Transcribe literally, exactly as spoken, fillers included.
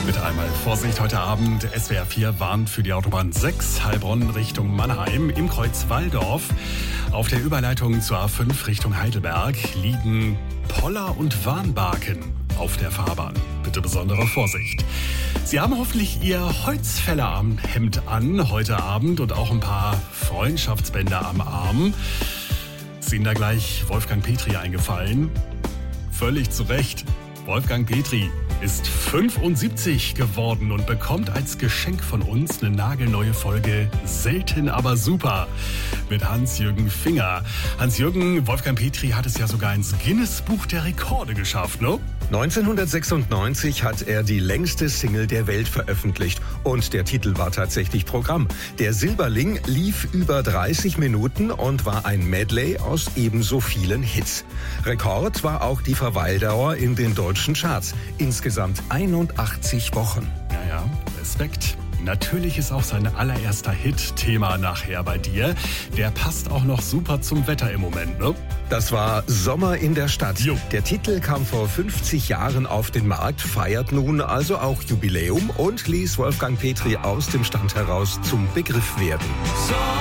Mit einmal Vorsicht heute Abend. S W R vier warnt für die Autobahn sechs, Heilbronn Richtung Mannheim im Kreuz Walldorf. Auf der Überleitung zur A fünf Richtung Heidelberg liegen Poller und Warnbarken auf der Fahrbahn. Bitte besondere Vorsicht. Sie haben hoffentlich Ihr Holzfällerhemd an heute Abend und auch ein paar Freundschaftsbänder am Arm. Ist Ihnen da gleich Wolfgang Petri eingefallen? Völlig zu Recht. Wolfgang Petri ist fünfundsiebzig geworden und bekommt als Geschenk von uns eine nagelneue Folge Selten aber super mit Hans-Jürgen Finger. Hans-Jürgen, Wolfgang Petri hat es ja sogar ins Guinness-Buch der Rekorde geschafft, ne? neunzehnhundertsechsundneunzig hat er die längste Single der Welt veröffentlicht und der Titel war tatsächlich Programm. Der Silberling lief über dreißig Minuten und war ein Medley aus ebenso vielen Hits. Rekord war auch die Verweildauer in den deutschen Charts. Insgesamt einundachtzig Wochen. Ja, ja, Respekt. Natürlich ist auch sein allererster Hit Thema nachher bei dir. Der passt auch noch super zum Wetter im Moment, ne? Das war Sommer in der Stadt. Jo. Der Titel kam vor fünfzig Jahren auf den Markt, feiert nun also auch Jubiläum und ließ Wolfgang Petri aus dem Stand heraus zum Begriff werden. So